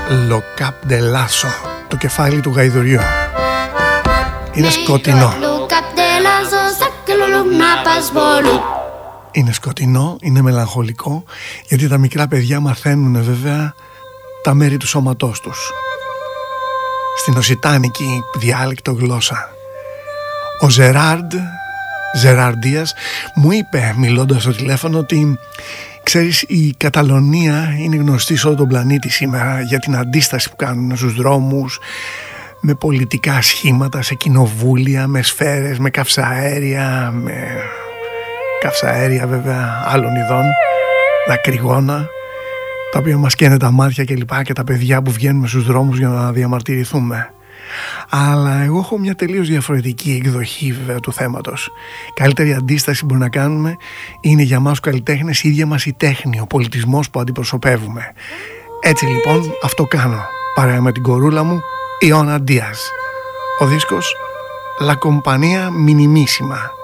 «Lo Cap de Lasso», το κεφάλι του γαϊδουριού. Είναι σκοτεινό. Είναι σκοτεινό, είναι μελαγχολικό, γιατί τα μικρά παιδιά μαθαίνουν βέβαια τα μέρη του σώματός τους στην οσιτάνικη διάλεκτο γλώσσα. Ο Ζεράρντ μου είπε, μιλώντας στο τηλέφωνο, ότι ξέρεις, η Καταλωνία είναι γνωστή σε όλο τον πλανήτη σήμερα για την αντίσταση που κάνουν στους δρόμους, με πολιτικά σχήματα, σε κοινοβούλια, με σφαίρες, με καυσαέρια, βέβαια άλλων ειδών, δακρυγόνα, τα οποία μας καίνε τα μάτια κλπ, και τα παιδιά που βγαίνουμε στους δρόμους για να διαμαρτυρηθούμε. Αλλά εγώ έχω μια τελείως διαφορετική εκδοχή βέβαια του θέματος. Καλύτερη αντίσταση που μπορούμε να κάνουμε είναι για μας τους καλλιτέχνες η ίδια μας η τέχνη, ο πολιτισμός που αντιπροσωπεύουμε. Έτσι λοιπόν αυτό κάνω, παρέα με την κορούλα μου Ιώνα Ντίας. Ο δίσκος La Compagnia Minimissima.